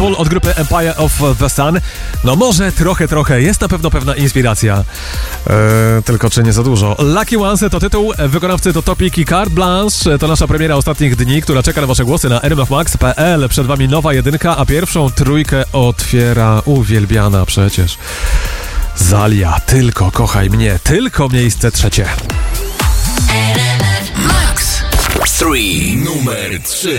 od grupy Empire of the Sun. No może trochę, jest na pewno pewna inspiracja. Tylko czy nie za dużo. Lucky Ones to tytuł, wykonawcy to Topic i Carte Blanche. To nasza premiera ostatnich dni, która czeka na wasze głosy na rmfmax.pl. Przed wami nowa jedynka, a pierwszą trójkę otwiera uwielbiana przecież Zalia. Tylko kochaj mnie, tylko miejsce trzecie. Max 3, numer 3.